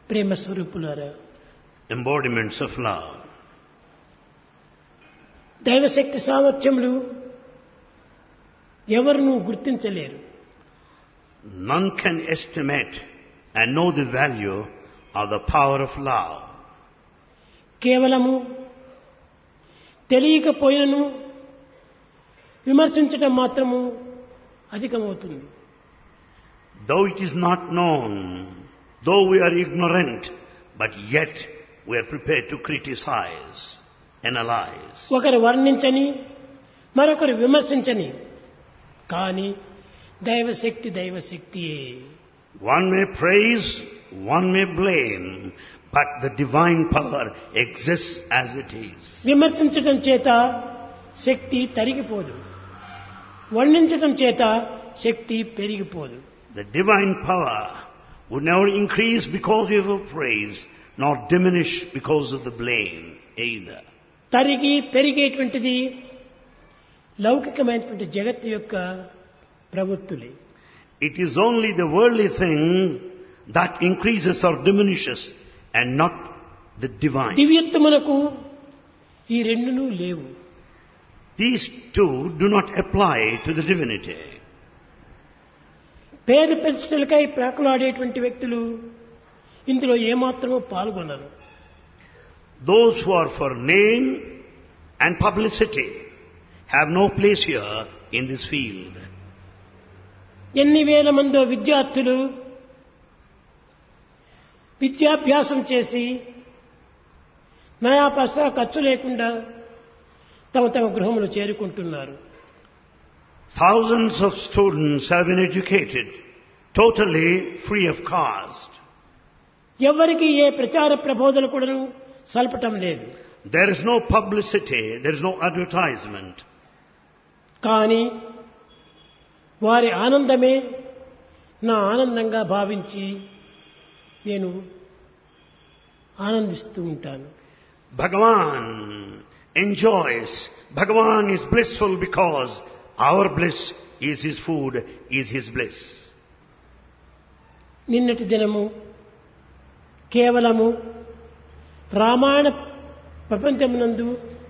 ప్రేమ స్వరూపులారా, embodiments of love. దైవశక్తి సామర్థ్యములు ఎవరునూ గుర్తించలేరు. None can estimate and know the value of the power of love. కేవలము తెలియకపోయినను విమర్శించటం మాత్రము అధికమవుతుంది. Though it is not known, though we are ignorant, but yet we are prepared to criticize, analyze. ఒకరు వర్ణించని మరొకరు విమర్శించని, కానీ దైవశక్తియే. One may praise, one may blame, but the divine power exists as it is. విమర్శించటం చేత శక్తి తరిగిపోదు, వర్ణించటం చేత శక్తి పెరిగిపోదు. The divine power would never increase because of praise, nor diminish because of the blame either. తరిగి పెరిగేటువంటిది లౌకికమైనటువంటి జగత్తు యొక్క ప్రవృత్తులే. It is only the worldly thing that increases or diminishes and not the divine. దివ్యత్వమునకు ఈ రెండునూ లేవు. These two do not apply to the divinity. పేరు ప్రతిష్టలకై ప్రాకులాడేటువంటి వ్యక్తులు ఇందులో ఏమాత్రమూ పాల్గొనరు. Those who are for name and publicity have no place here in this field. ఎన్ని వేల మందో విద్యార్థులు విద్యాభ్యాసం చేసి నయా పైసా ఖర్చు లేకుండా తమ గృహములు చేరుకుంటున్నారు. Thousands of students have been educated totally free of cost. ఎవరికి ఏ ప్రచార ప్రబోధనలు కూడా సల్పటం లేదు. There is no publicity, there is no advertisement. కానీ వారి ఆనందమే నా ఆనందంగా భావించి నేను ఆనందిస్తూ ఉంటాను. Bhagavan enjoys. Bhagavan is blissful because our bliss is his food, is his bliss. నిన్నటి దినము కేవలము రామాయణ ప్రపంచమునందు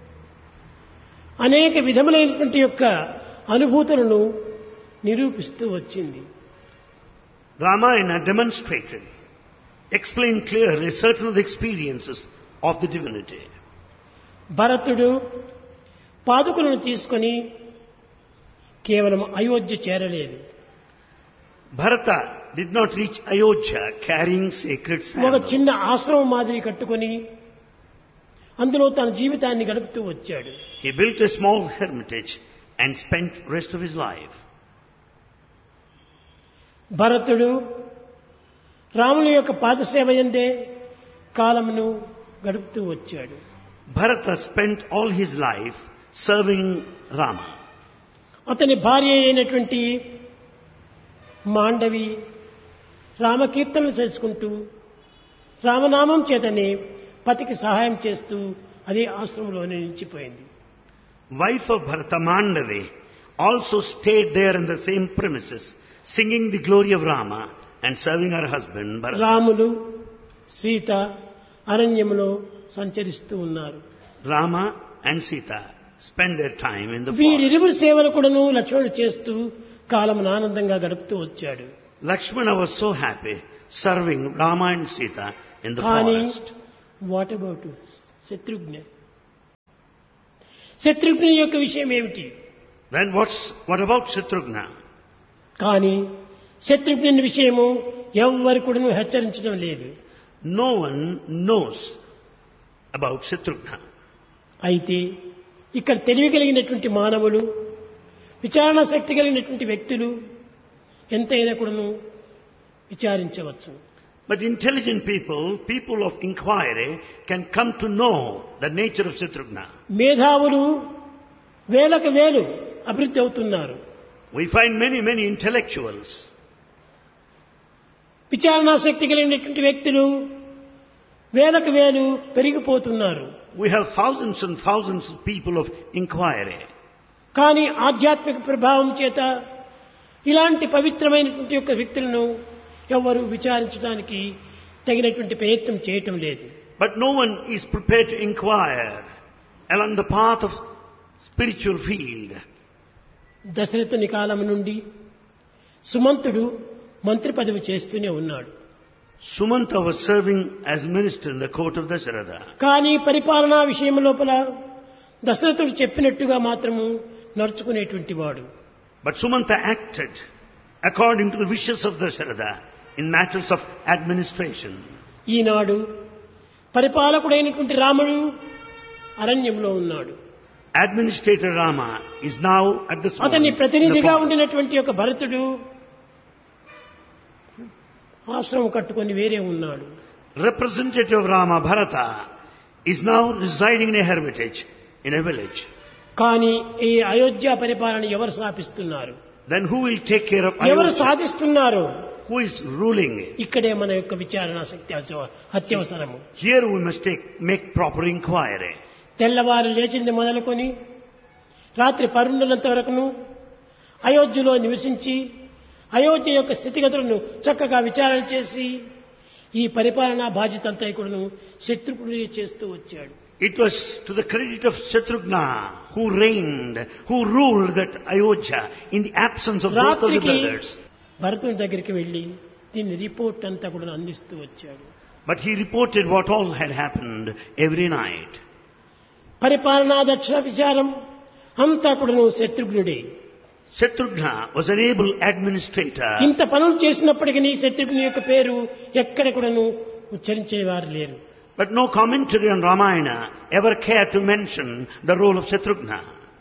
అనేక విధములైనటువంటి యొక్క అనుభూతులను నిరూపిస్తూ వచ్చింది. Ramayana demonstrated, explained clearly certain of the experiences of the divinity. భరతుడు పాదుకులను తీసుకొని కేవలం అయోధ్య చేరలేదు. Bharata did not reach Ayodhya carrying sacred ఒక sandals. చిన్న ఆశ్రమం మాదిరి కట్టుకొని అందులో తన జీవితాన్ని గడుపుతూ వచ్చాడు. He built a small hermitage and spent rest of his life. భరతుడు రాముని యొక్క పాదసేవయందే కాలమును గడుపుతూ వచ్చాడు. Bharata spent all his life serving Rama. అతని భార్య అయినటువంటి మాండవి రామకీర్తనలు చేసుకుంటూ రామనామం చేతనే పతికి సహాయం చేస్తూ అదే ఆశ్రమంలోనే నిలిచిపోయింది. Wife of Bharata, Mandavi, also stayed there in the same premises, singing the glory of Rama and serving her husband Bharata. Ramulu Sita అరణ్యములో సంచరిస్తూ ఉన్నారు. Rama and Sita spent their time in the forest. వీరిరువురి సేవలు కూడాను లక్ష్మణుడు చేస్తూ కాలమును ఆనందంగా గడుపుతూ వచ్చాడు. Lakshmana was so happy serving Rama and Sita in the కానీ forest. What about Shatrughna? Shatrughna యొక్క విషయం ఏమిటి? Then what about Shatrugna? కానీ శత్రుఘ్ని విషయము ఎవ్వరు కూడా హెచ్చరించడం లేదు. No one knows about Shatrugna. అయితే ఇక్కడ తెలియగలిగినటువంటి మానవులు, విచారణ శక్తి కలిగినటువంటి వ్యక్తులు ఎంతైనా కూడాను విచారించవచ్చు. But intelligent people, people of inquiry, can come to know the nature of Shatrugna. మేధావులు వేలకు వేలు అభివృద్ధి అవుతున్నారు. We find many intellectuals. విచారణ శక్తి కలిగినటువంటి వ్యక్తులు వేలకు వేలు పెరిగిపోతున్నారు. We have thousands and thousands of people of inquiry. కానీ ఆధ్యాత్మిక ప్రభావం చేత ఇలాంటి పవిత్రమైనటువంటి యొక్క వ్యక్తులను ఎవరు విచారించడానికి తగినటువంటి ప్రయత్నం చేయటం లేదు. But no one is prepared to inquire along the path of spiritual field. దశరథుని కాలం నుండి సుమంతుడు మంత్రి పదవి చేస్తూనే ఉన్నాడు. Sumanta was serving as minister in the court of Dasharatha. కానీ పరిపాలనా విషయం లోపల దశరథుడు చెప్పినట్టుగా మాత్రము నడుచుకునేటువంటి వాడు. But Sumanta acted according to the wishes of Dasharatha in matters of administration. ఈనాడు పరిపాలకుడైనటువంటి రాముడు అరణ్యంలో ఉన్నాడు. Administrator Rama is now at this moment అతని in the ప్రతినిధిగా forest. ఉండినటువంటి ఒక భరతుడు ఆశ్రమం కట్టుకొని వేరే ఉన్నాడు. Representative of Rama, Bharata, is now residing in a hermitage in a village. కానీ ఈ అయోధ్య పరిపాలన ఎవరు స్థాపిస్తున్నారు? Then who will take care of ఎవరు Ayodhya? సాధిస్తున్నారు? Who is ruling it? ఇక్కడే మన యొక్క విచారణ శక్తి అత్యవసరము. Here we must make proper inquiry. తెల్లవారు లేచింది మొదలుకొని రాత్రి 12 వరకును అయోధ్యలో నివసించి అయోధ్య యొక్క స్థితిగతులను చక్కగా విచారణ చేసి ఈ పరిపాలనా బాధ్యత అంతా కూడాను శత్రుఘ్నుడే చేస్తూ వచ్చాడు. It was to the credit of Shatrughna who reigned, who ruled that Ayodhya in the absence of both of the రాత్రికి brothers. భరతుని దగ్గరికి వెళ్లి దీని రిపోర్ట్ అంతా కూడా అందిస్తూ వచ్చాడు. But he reported what all had happened every night. పరిపాలనా దక్షిణ విచారం అంతా కూడాను శత్రుఘ్నుడే. Shatrughna was an able administrator. ఇంత పనులు చేసినప్పటికీ శత్రుఘ్ని యొక్క పేరు ఎక్కడ కూడాను ఉచ్చరించేవారు లేరు. But no commentary on Ramayana ever cared to mention the role of Shatrughna.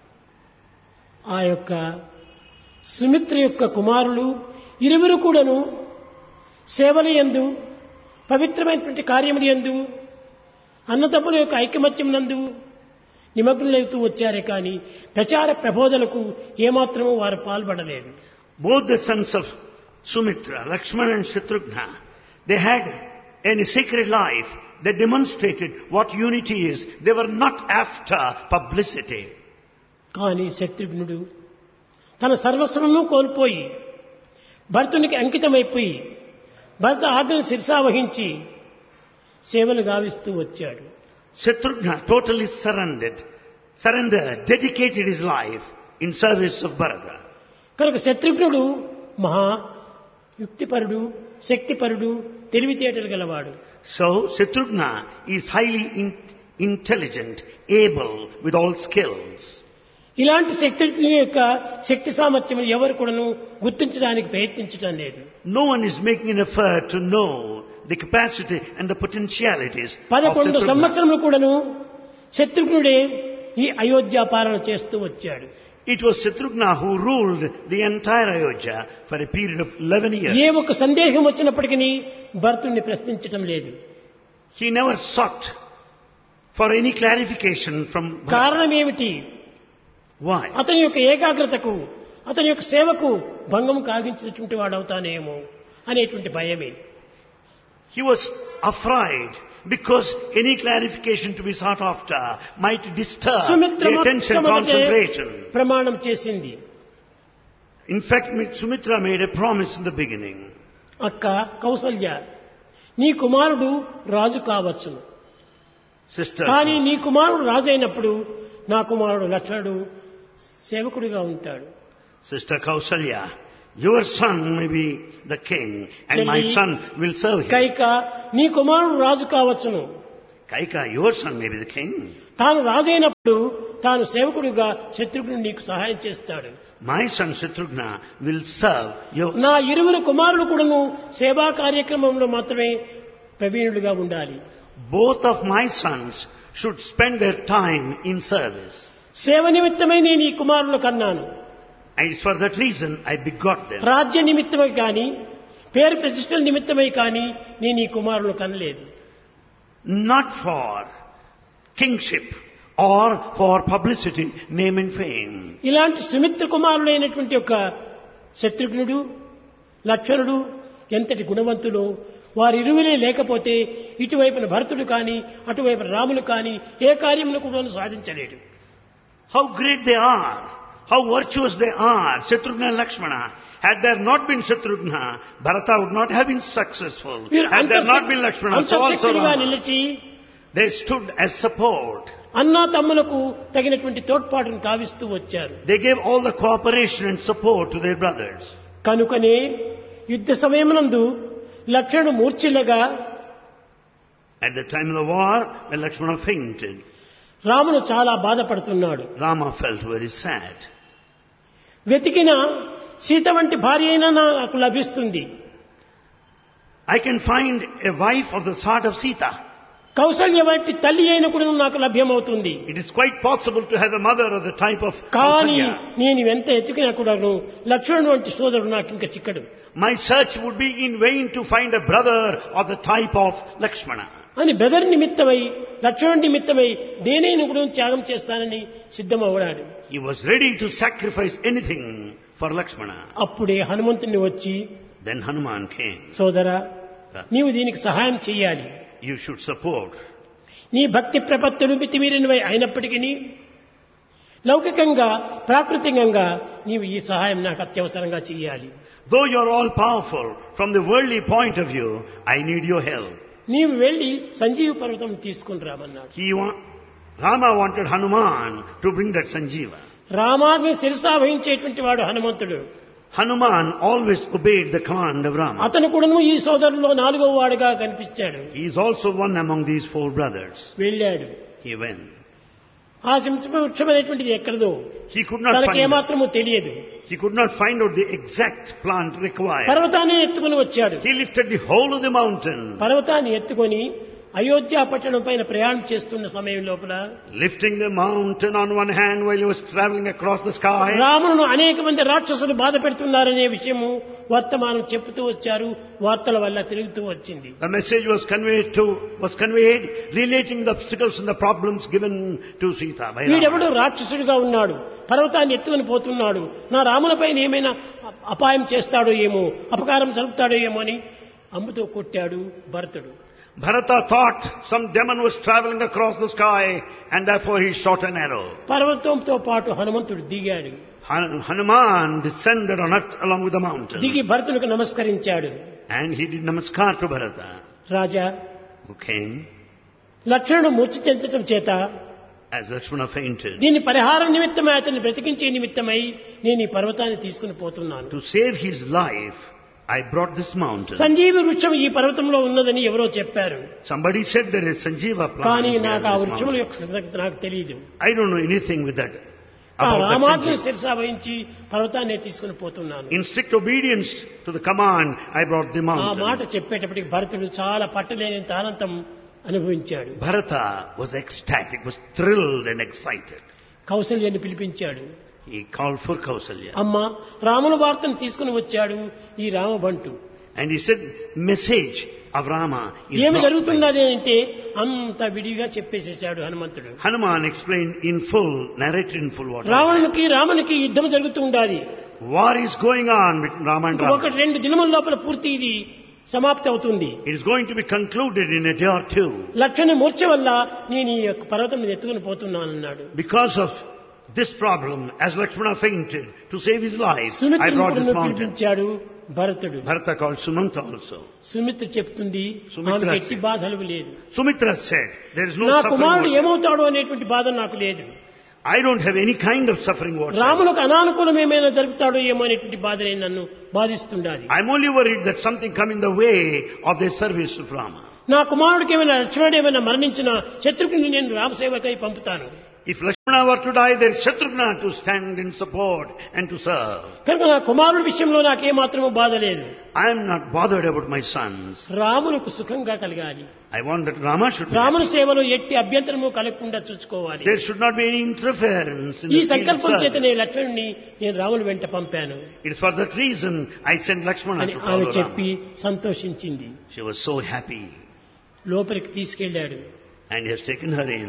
ఆ యొక్క సుమిత్ర యొక్క కుమారులు ఇరువురు కూడాను సేవల యందు పవిత్రమైనటువంటి కార్యముల యందు అన్నదమ్ముల యొక్క ఐకమత్యం నందు నిమగ్నులవుతూ వచ్చారే కానీ ప్రచార ప్రబోధనకు ఏమాత్రమూ వారు పాల్పడలేదు. Both the sons of Sumitra, Lakshmana and Shatrughna, they had a sacred life. They demonstrated what unity is. They were not after publicity. కానీ శత్రుఘ్నుడు తన సర్వస్వము కోల్పోయి భరతునికి అంకితమైపోయి భరత ఆజ్ఞను శిరసావహించి సేవలు గావిస్తూ వచ్చాడు. Shatrughna totally surrendered, dedicated his life in service of Bharata. కనుక శత్రుఘ్నుడు మహా యుక్తిపరుడు, శక్తిపరుడు, తెలివితేటలు గలవాడు. So Shatrughna is highly intelligent, able with all skills. ఇలాంటి శక్తి యొక్క శక్తి సామర్థ్యం ఎవరు కూడాను గుర్తించడానికి ప్రయత్నించడం లేదు. No one is making an effort to know the capacity and the potentialities of 11 Shatrughna. సంవత్సరములు కూడాను శత్రుఘ్నుడే ఈ అయోధ్య పాలన చేస్తూ వచ్చాడు. It was Shatrughna who ruled the entire Ayodhya for a period of 11 years. ఏ ఒక్క సందేహం వచ్చినప్పటికీ భరతుణ్ణి ప్రశ్నించడం లేదు. He never sought for any clarification from Bharata. కారణం ఏమిటి? Why? అతని యొక్క ఏకాగ్రతకు, అతని యొక్క సేవకు భంగం కలిగించినటువంటి వాడవుతానేమో అనేటువంటి భయమే. He was afraid because any clarification to be sought after might disturb Sumitra the attention concentration. ప్రమాణం చేసింది. In fact, Sumitra made a promise in the beginning. అక్క కౌసల్య, నీ కుమారుడు రాజు కావచ్చును, Sister, కానీ నీ కుమారుడు రాజు అయినప్పుడు నా కుమారుడు లక్ష్మణుడు సేవకుడిగా ఉంటాడు. Sister Kausalya, your son may be the king and my son will serve him. Kaika, నీ కుమారుడు రాజు కావచ్చును, Kaika, your son may be the king. తాను రాజు అయినప్పుడు తాను సేవకుడిగా శత్రుఘ్నుడు నీకు సహాయం చేస్తాడు. My son Shatrughna will serve your నా ఇరువురు కుమారులు కూడాను సేవా కార్యక్రమంలో మాత్రమే ప్రవీణులుగా ఉండాలి. Both of my sons should spend their time in service. సేవ నిమిత్తమై నేను ఈ కుమారులు కన్నాను. And it's for that reason I begot them. రాజ్య నిమిత్తమై కానీ పేరు ప్రతిష్టల నిమిత్తమై కానీ నేను ఈ కుమారులు కనలేదు. Not for kingship or for publicity, name and fame. ఇలాంటి సుమిత్ర కుమారులైనటువంటి యొక్క శత్రుఘ్నుడు, లక్ష్మణుడు ఎంతటి గుణవంతులు. వారిరువులే లేకపోతే ఇటువైపున భరతుడు కానీ అటువైపున రాములు కానీ ఏ కార్యమును కూడా సాధించలేడు. How great they are, how virtuous they are, Shatrughna and Lakshmana. Had there not been Shatrughna, Bharata would not have been successful. వీరు Had there not been Lakshmana, so also అంతఃశక్తులుగా Rama. నిలిచి They stood as support. అన్నా తమ్ములకు తగినటువంటి తోడ్పాటును కావిస్తూ వచ్చారు. They gave all the cooperation and support to their brothers. కనుకనే యుద్ధ సమయమునందు లక్ష్మణుడు మూర్ఛిల్లగా At the time of the war, when Lakshmana fainted, రాముడు చాలా బాధపడుతున్నాడు. Rama felt very sad. వెతికిన సీత వంటి భార్య అయినా నాకు లభిస్తుంది. I can find a wife of the sort of Sita. Kaushalya వంటి తల్లి అయిన కూడా నాకు లభ్యమవుతుంది. It is quite possible to have a mother of the type of కానీ Kausalya. నేను ఎంత ఎతికినా కూడాను లక్ష్మణుడు వంటి సోదరుడు నాకు ఇంకా చిక్కడు My search would be in vain to find a brother of the type of Lakshmana. అని బెదర్ నిమిత్తమై లక్ష్మణుడి నిమిత్తమై దేనైనా కూడా త్యాగం చేస్తానని సిద్ధమవుడాడు. He was ready to sacrifice anything for Lakshmana. అప్పుడే హనుమంతుని వచ్చి, Then Hanuman came. సోదరా నీవు దీనికి సహాయం చెయ్యాలి. You should support. నీ భక్తి ప్రపత్తులు మితిమీరినవై అయినప్పటికీ లౌకికంగా ప్రాకృతికంగా నీవు ఈ సహాయం నాకు అత్యవసరంగా చెయ్యాలి. Though you are all powerful, from the worldly point of view, I need your help. నీవు వెళ్లి సంజీవ పర్వతం తీసుకుని రామన్నాడు. Rama wanted Hanuman to bring that Sanjeeva. రామాగ్ని శిరసావహించేటువంటి వాడు హనుమంతుడు. Hanuman always obeyed the command of Rama. అతను కూడాను ఈ సోదరుల్లో 4వ వాడుగా కనిపించాడు. He is also one among these 4 brothers. వెళ్ళాడు. He went. ఆ వృక్షమైనటువంటిది ఎక్కడదో He could not తనకి find it. ఏమాత్రమూ తెలియదు. He could not find out the exact plant required. పర్వతాన్ని ఎత్తుకుని వచ్చాడు. He lifted the whole of the mountain. పర్వతాన్ని ఎత్తుకొని అయోధ్య పట్టణం పైన ప్రయాణం చేస్తున్న సమయం లోపల Lifting the mountain on one hand while he was traveling across the sky. రామును అనేక మంది రాక్షసులు బాధ పెడుతున్నారనే విషయము వర్తమానం చెప్తూ వచ్చారు. వార్తల వల్ల తిరుగుతూ వచ్చింది. The message was conveyed relating the obstacles and the problems given to Sita by వీడెవడు Rama. రాక్షసుడిగా ఉన్నాడు, పర్వతాన్ని ఎత్తుకుని పోతున్నాడు, నా రాములపైన ఏమైనా అపాయం చేస్తాడో ఏమో, అపకారం జరుపుతాడో ఏమో అని అమ్ముతో కొట్టాడు భరతుడు. Bharata thought some demon was traveling across the sky and therefore he shot an arrow. పర్వతంతో పాటు హనుమంతుడు దిగాడు. Hanuman descended on earth along with the mountain. దిగి భరతునికి నమస్కరించాడు. And he did namaskar to Bharata, Raja, who came లక్ష్మణుడు మూర్ఛ చెందటం చేత as Lakshmana fainted. దీని పరిహారం నిమిత్తమై అతన్ని బ్రతికించే నిమిత్తమై నేను ఈ పర్వతాన్ని తీసుకుని పోతున్నాను. To save his life, I brought this mountain. సంజీవి వృక్షం ఈ పర్వతంలో ఉన్నదని ఎవరో చెప్పారు. Somebody said there is Sanjeeva plant కానీ here in నాకు ఆ this వృక్షముల mountain. యొక్క సంగతి నాకు తెలియదు. I don't know anything with that. ఆ About that రామాజ్ఞ Sanjeeva. శిరసా వహించి పర్వతాన్ని తీసుకుని పోతున్నాను. In strict obedience to the command, I brought the ఆ మాట mountain. చెప్పేటప్పటికి భరతుడు చాలా పట్టలేనంత ఆనందం అనుభవించాడు. Bharata was ecstatic, was thrilled and excited. కౌసల్యాన్ని పిలిపించాడు. He called for Kausalya. అమ్మ, రాముల వార్తను తీసుకుని వచ్చాడు ఈ రామబంటు. And he said, message of Rama is ఏమి brought. జరుగుతున్నది అంటే అంత విడిగా చెప్పేసేసాడు హనుమంతుడు. Hanuman explained in full, narrated in full what happened. రామునికి యుద్ధం జరుగుతూ ఉండాలి. War is going on between Rama and Rama. 1-2 దినముల లోపల పూర్తి ఇది సమాప్తి అవుతుంది. It is going to be concluded in a day or 2. లక్ష్మణ మూర్ఛ వల్ల నేను ఈ యొక్క పర్వతం మీద ఎత్తుకుని పోతున్నానన్నాడు. Because of this problem, as Lakshmana fainted, to save his life, I brought this సుమిత్రుని mountain. పిలిపించాడు భరతుడు. Bharata called Sumanta also. Sumitra చెప్తుంది, సుమిత్ర ఆమెకు ఎట్టి బాధలు లేదు. Sumitra said, there is no నా suffering కుమారుడు whatsoever. ఏమవుతాడో అనేటువంటి బాధ నాకు లేదు. I don't have any kind of suffering whatsoever. రాములకు అనానుకూలం ఏమైనా జరుగుతాడో ఏమో అనేటువంటి బాధనే నన్ను బాధిస్తుండాలి. I'm only worried that something come in the way of their service of Rama. నా కుమారుడికి ఏమైనా లక్ష్మణుడు ఏమైనా మరణించిన శత్రుఘ్ని నేను రామసేవకై పంపుతాను. If Lakshmana were to die, there is Shatrughna to stand in support and to serve. కనుక నా కుమారుడి విషయంలో నాకేమాత్రమూ బాధ లేదు. I am not bothered about my sons. రాములకు సుఖంగా కలగాలి. I want that Rama should be రాముని happy. సేవలో ఎట్టి అభ్యంతరము కలగకుండా చూసుకోవాలి. There should not be any interference in ఈ the field of సంకల్పం service. చేతనే లక్ష్మణుని నేను రాముని వెంట పంపాను It is for that reason I sent Lakshmana అని to ఆమె follow చెప్పి Rama. సంతోషించింది. She was so happy లోపలికి తీసుకెళ్లాడు. and he has taken her in.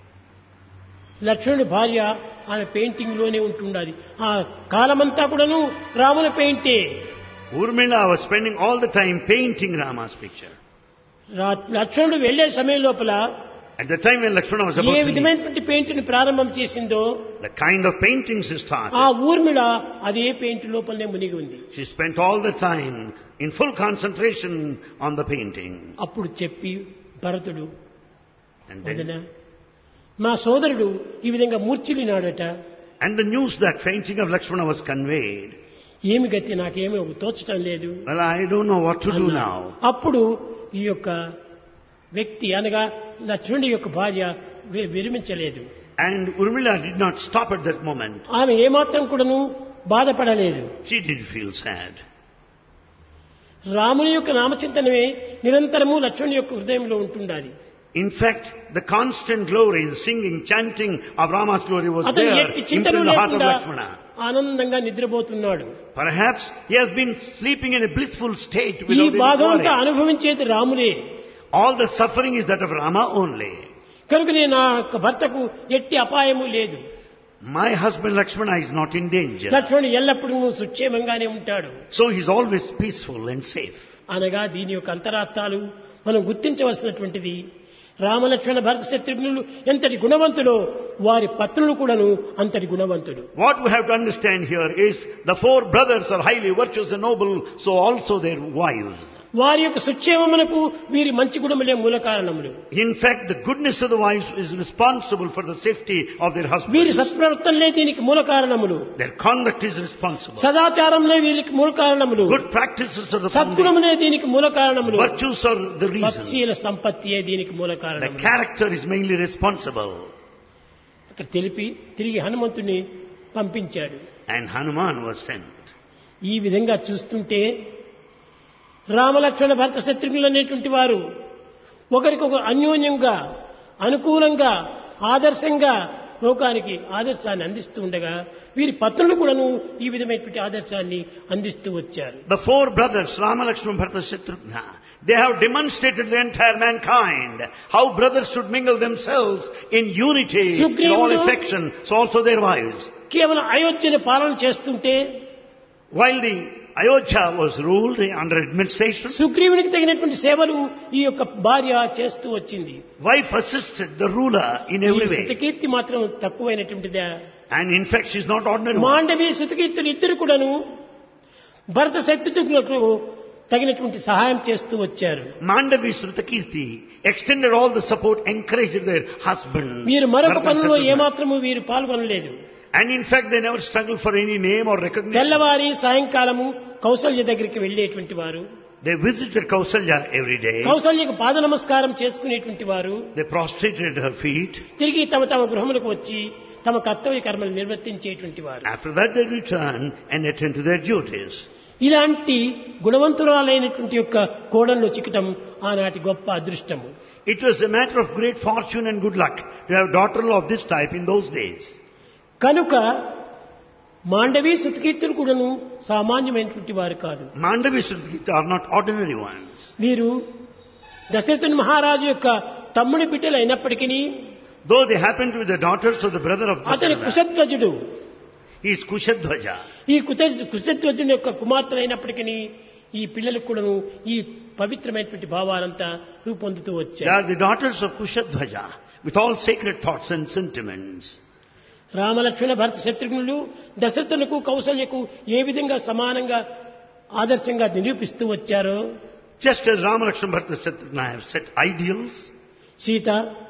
లక్ష్మణుడి భార్య ఆమె పెయింటింగ్ లోనే ఉంటుండాలి. ఆ కాలమంతా కూడాను రాముల పెయింటే. Urmila was spending all the time painting Rama's picture. లక్ష్మణుడు వెళ్లే సమయం లోపల At the time when Lakshmana was A about to leave, విధమైనటువంటి పెయింట్ ని ప్రారంభం చేసిందో the kind of paintings he ఆ started, ఊర్మిళ అదే పెయింట్ లోపలనే మునిగి ఉంది. she spent all the time in full concentration on the painting. అప్పుడు చెప్పి భరతుడు, And వదిన, then, మా సోదరుడు ఈ విధంగా మూర్ఛిల్లినాడట, and the news that fainting of Lakshmana was conveyed. ఏమి గతి నాకేమీ తోచటం లేదు. Well, I don't know what to do అన్నా. now. అప్పుడు ఈ యొక్క వ్యక్తి అనగా లక్ష్మణుడి యొక్క భార్య విరమించలేదు. And Urmila did not stop at that moment. ఆమె ఏమాత్రం కూడాను బాధపడలేదు. She didn't feel sad. రాముని యొక్క నామచింతనమే నిరంతరము లక్ష్మణుడి యొక్క హృదయంలో ఉంటుండాలి. In fact, the constant glory, the singing, chanting of Rama's glory was అతను there ఎట్టి in చింతన the heart of లేకుండా Lakshmana. ఆనందంగా నిద్రపోతున్నాడు. Perhaps he has been sleeping in a blissful state ఈ without any బాధంతా worry. అనుభవించేది రాముడే. All the suffering is that of Rama only. కనుకనే నా యొక్క భర్తకు ఎట్టి అపాయము లేదు. My husband Lakshmana is not in danger. లక్ష్మణుడు ఎల్లప్పుడూ సుక్షేమంగానే ఉంటాడు. So he is always peaceful and safe. అనగా దీని యొక్క అంతరార్థాలు మనం గుర్తించవలసినటువంటిది. రామలక్ష్మణ భరత శత్రుఘ్నులు ఎంతటి గుణవంతులో వారి పత్నులు కూడాను అంతటి గుణవంతుడు. What we have to understand here is the four brothers are highly virtuous and noble, so also their wives. వారి యొక్క సుక్షేమమునకు వీరి మంచి గుణములే మూల కారణములు. In fact, the goodness of the wives is responsible for the safety of their వీరి husbands. సత్ప్రవర్తనలే దీనికి మూల కారణములు. Their conduct is responsible. సదాచారంలే వీరికి మూల కారణములు. Good practices are the foundation. సద్గుణములే దీనికి మూల కారణములు. Virtues are the reason. సత్శీల సంపత్తియే దీనికి మూల The కారణం. character is mainly responsible. అక్కడ తెలిపి తిరిగి హనుమంతుని పంపించాడు. And Hanuman was sent. ఈ విధంగా చూస్తుంటే రామలక్ష్మణ భరత శత్రుఘ్నులు అనేటువంటి వారు ఒకరికొకరు అన్యోన్యంగా అనుకూలంగా ఆదర్శంగా లోకానికి ఆదర్శాన్ని అందిస్తూ ఉండగా వీరి పత్నులు కూడాను ఈ విధమైనటువంటి ఆదర్శాన్ని అందిస్తూ వచ్చారు. The four brothers, Rama, Lakshmana, Bharata, Shatrugna, they have demonstrated to the entire mankind how brothers should mingle themselves in unity, in all affection, so also their wives. కేవలం అయోధ్యను పాలన చేస్తుంటే While the Ayodhya was ruled under administration, సుగ్రీవునికి తగినటువంటి సేవలు ఈ యొక్క భార్య చేస్తూ వచ్చింది. wife assisted the ruler in every way. Shrutakirti మాత్రం తక్కువైనటువంటిదా? And in fact, she is not ordinary one. Mandovi శృతకీర్తులు ఇద్దరు కూడాను భరత శత్రుఘ్నులకు తగినటువంటి సహాయం చేస్తూ వచ్చారు. Mandavi Srutakirti extended all the support, encouraged their husbands. వీరు మరొక Bharata, పనుల్లో Shatrugna. ఏమాత్రము వీరు పాల్గొనలేదు. And in fact, they never struggled for any name or recognition. తెల్లవారి సాయంకాలము కౌసల్య దగ్గరికి వెళ్ళేటువంటి వారు, They visited Kausalya every day. కౌసల్యకు పాద నమస్కారం చేసుకునేటువంటి వారు They prostrated at her feet. తిరిగి తమ తమ గృహములకు వచ్చి తమ కర్తవ్య కర్మలు నిర్వర్తించేటువంటి వారు. After that, they returned and attended to their duties. ఇలాంటి గుణవంతురాలైనటువంటి యొక్క కోడల్లో చిక్కటం ఆనాటి గొప్ప అదృష్టము. It was a matter of great fortune and good luck to have a daughter-in-law of this type in those days. కనుక మాండవి శృతకీర్తులు కూడాను సామాన్యమైనటువంటి వారు కాదు. Mandavi Srutakirti are not ordinary ones. వీరు దశరథుని మహారాజు యొక్క తమ్ముడి బిడ్డలు అయినప్పటికీ Though they happen to be the daughters of the brother of అతని Dasharatha, కుశధ్వజుడు, he is Kushadhwaja. ఈ కుశధ్వజుని యొక్క కుమార్తెలు అయినప్పటికీ ఈ పిల్లలకు కూడాను ఈ పవిత్రమైనటువంటి భావాలంతా రూపొందుతూ They వచ్చారు. are the daughters of Kushadhwaja with all sacred thoughts and sentiments. Ramalakshmana భరత శత్రుఘ్నులు దశరథులకు కౌసల్యకు ఏ విధంగా సమానంగా ఆదర్శంగా నిరూపిస్తూ వచ్చారో Just as Rama, Lakshmana, Bharata, Shatrugna have set ideals, Sita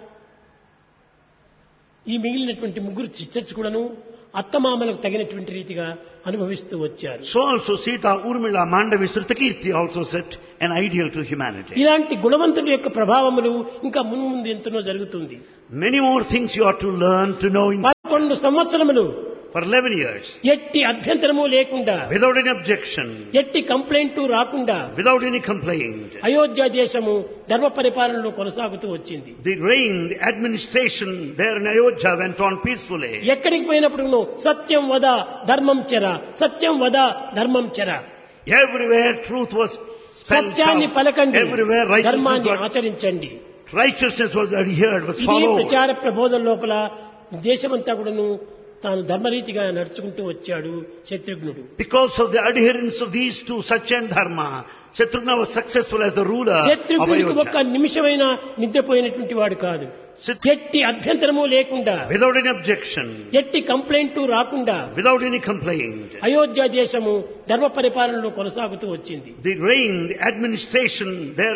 ఈ మిగిలినటువంటి ముగ్గురు సిస్టర్స్ కూడాను అత్తమామలకు తగినటువంటి రీతిగా అనుభవిస్తూ వచ్చారు. so also Sita, Urmila, Mandavi, Srutakirti also set an ideal to humanity. ఇలాంటి గుణవంతుడి యొక్క ప్రభావములు ఇంకా మున్ముందు ఎంతనో జరుగుతుంది. Many more things you are to learn to know in 11 సంవత్సరములు for 11 years, ఎట్టి అభ్యంతరము లేకుండా without any objection, ఎట్టి కంప్లైంట్ రాకుండా without any complaint. అయోధ్య దేశము ధర్మ పరిపాలనలో కొనసాగుతూ వచ్చింది. The reign, the administration there in Ayodhya went on peacefully. ఎక్కడికి పోయినప్పుడు సత్యం వద ధర్మం చెర, సత్యం వద ధర్మం చెర, Everywhere truth was spelled సత్యాన్ని out. పలకండి, Everywhere ధర్మాన్ని righteousness ఆచరించండి. was adhered, was ఇది followed. ప్రచార ప్రబోధన లోపల దేశమంతా కూడాను తాను ధర్మరీతిగా నడుచుకుంటూ వచ్చాడు శత్రుఘ్నుడు. Because of the adherence of these two, Satya and Dharma, Shatrugna was successful as the ruler of శత్రుఘ్నుడికి ఒక్క Ayodhya. నిమిషమైన నిద్రపోయినటువంటి వాడు కాదు. ఎట్టి అభ్యంతరము లేకుండా, without any objection, ఎట్టి కంప్లైంట్ రాకుండా without any complaint. అయోధ్య దేశము ధర్మ పరిపాలనలో కొనసాగుతూ వచ్చింది. The reign, the administration there